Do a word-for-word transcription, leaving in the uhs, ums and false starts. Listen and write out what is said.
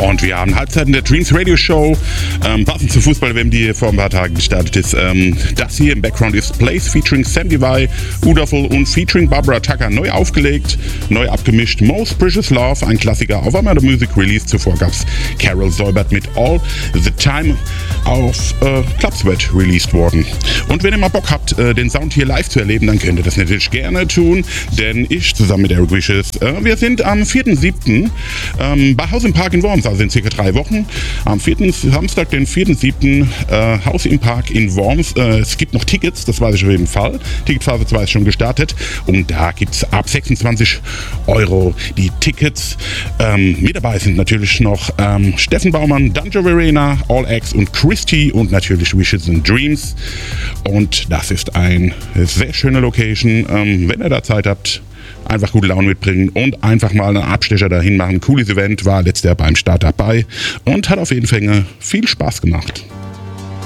Und wir haben Halbzeiten der Dreams Radio Show. Ähm, passend zum Fußball-W M, die vor ein paar Tagen gestartet ist. Ähm, das hier im Background ist Place featuring Sam Devay, Udaful und featuring Barbara Tucker neu aufgelegt, neu abgemischt. Most Precious Love, ein Klassiker auf Amanda Music Release. Zuvor gab es Carol Säubert mit All the Time auf äh, Club Sweat released worden. Und wenn ihr mal Bock habt, äh, den Sound hier live zu erleben, dann könnt ihr das natürlich gerne tun, denn ich zusammen mit Eric Wishes, äh, wir sind am vierten siebten Ähm, bei Haus im Park in Worms, also in circa drei Wochen. Am vierten Samstag, den vierten siebten Äh, Haus im Park in Worms. Äh, es gibt noch Tickets, das weiß ich auf jeden Fall. Ticketphase zwei ist schon gestartet und da gibt es ab sechsundzwanzig Euro die Tickets. Ähm, mit dabei sind natürlich noch ähm, Steffen Baumann, Danjo Verena, All X und Christy und natürlich Wishes and Dreams. Und das ist eine sehr schöne Location. Ähm, wenn ihr da Zeit habt, einfach gute Laune mitbringen und einfach mal einen Abstecher dahin machen. Cooles Event, war letztes Jahr beim Start dabei und hat auf jeden Fall viel Spaß gemacht.